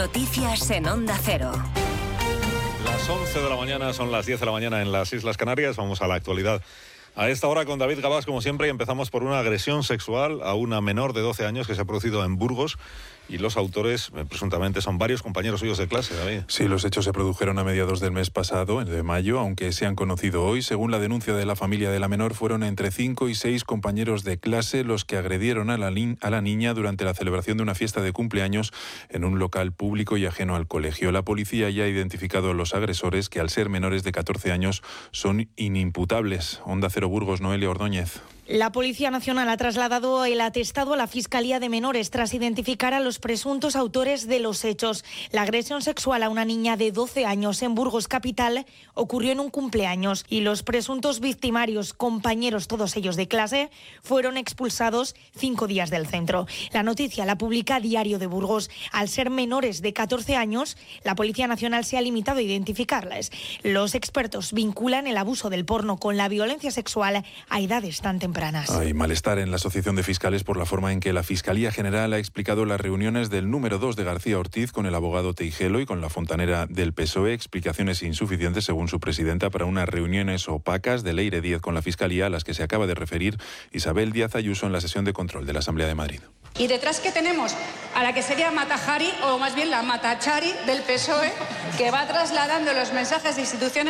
Noticias en Onda Cero. Las 11 de la mañana, son las 10 de la mañana en las Islas Canarias. Vamos a la actualidad. A esta hora con David Gabás, como siempre, y empezamos por una agresión sexual a una menor de 12 años que se ha producido en Burgos. Y los autores, presuntamente, son varios compañeros suyos de clase, David. Sí, los hechos se produjeron a mediados del mes pasado, de mayo, aunque se han conocido hoy. Según la denuncia de la familia de la menor, fueron entre 5 y 6 compañeros de clase los que agredieron a la niña durante la celebración de una fiesta de cumpleaños en un local público y ajeno al colegio. La policía ya ha identificado a los agresores, que al ser menores de 14 años son inimputables. Onda Cero Burgos, Noelia Ordóñez. La Policía Nacional ha trasladado el atestado a la Fiscalía de Menores tras identificar a los presuntos autores de los hechos. La agresión sexual a una niña de 12 años en Burgos capital ocurrió en un cumpleaños y los presuntos victimarios, compañeros todos ellos de clase, fueron expulsados 5 días del centro. La noticia la publica Diario de Burgos. Al ser menores de 14 años, la Policía Nacional se ha limitado a identificarlas. Los expertos vinculan el abuso del porno con la violencia sexual a edades tan tempranas. Hay malestar en la Asociación de Fiscales por la forma en que la Fiscalía General ha explicado las reuniones del número 2 de García Ortiz con el abogado Teijelo y con la fontanera del PSOE, explicaciones insuficientes según su presidenta para unas reuniones opacas de Leire Díez con la Fiscalía a las que se acaba de referir Isabel Díaz Ayuso en la sesión de control de la Asamblea de Madrid. Y detrás que tenemos a la que sería Matajari, o más bien la Matachari del PSOE, que va trasladando los mensajes de instituciones